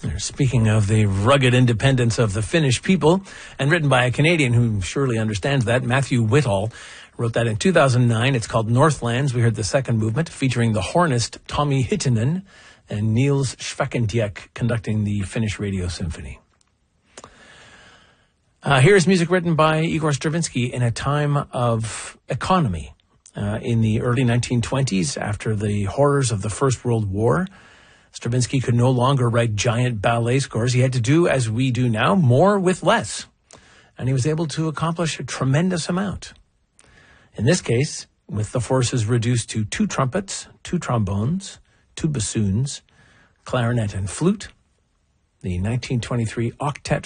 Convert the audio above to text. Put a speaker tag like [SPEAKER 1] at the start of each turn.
[SPEAKER 1] Speaking of the rugged independence of the Finnish people, and written by a Canadian who surely understands that, Matthew Whitall, wrote that in 2009. It's called Northlands. We heard the second movement featuring the hornist Tommy Hittinen and Niels Schwackendiek conducting the Finnish Radio Symphony. Here's music written by Igor Stravinsky in a time of economy. In the early 1920s, after the horrors of the First World War, Stravinsky could no longer write giant ballet scores. He had to do, as we do now, more with less. And he was able to accomplish a tremendous amount. In this case, with the forces reduced to 2 trumpets, 2 trombones, 2 bassoons, clarinet and flute, the 1923 Octet